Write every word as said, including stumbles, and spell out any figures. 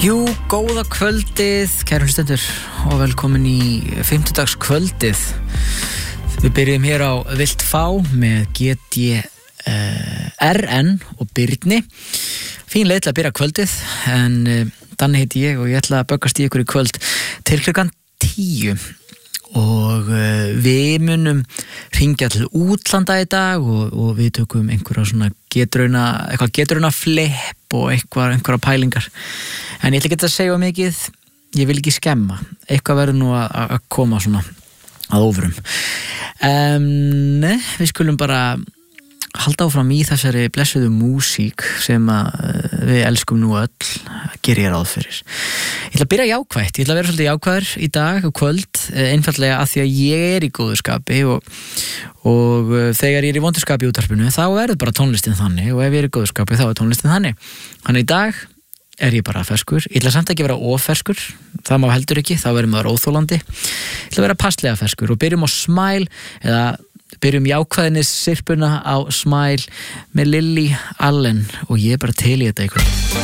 Jú, góða kvöldið, kæru hlustendur og velkomin í fimmtudagskvöldið. Við byrjum hér á Vilt Fá með G D R N og Birni. Fín leið til að byrja kvöldið, en Danni heiti ég og ég ætla að böggast í ykkur í kvöld til klukkan tíu. Og uh, við munum hringja til útlanda í dag og, og við tökum einhverja svona getrauna, eitthvað getrauna flip og eitthvað, einhverja pælingar. En ég ætla ekki að segja mikið, ég vil ekki skemma. Eitthvað verður nú að, að koma svona að óvörum. Um, við skulum bara halda áfram í þessari blessuðu músík sem að við elskum nú öll, gerir ég ráð fyrir. Ég ætla að byrja jákvætt, ég ætla að vera svolítið jákvæður í dag og kvöld, einfaldlega að því að ég er í góðu skapi og, og þegar ég er í vondu skapi í útvarpinu þá er bara tónlistin þannig og ef ég er í góðu skapi þá er tónlistin þannig. Þannig í dag er ég bara ferskur, ég ætla samt ekki að vera oferskur, það má heldur ekki, þá verðum maður óþólandi. Ég ætla að vera passlega ferskur og byrjum á Smile eða byrjum jákvæðinni sirpuna á Smile með Lily Allen og ég er bara til í þetta ykkur.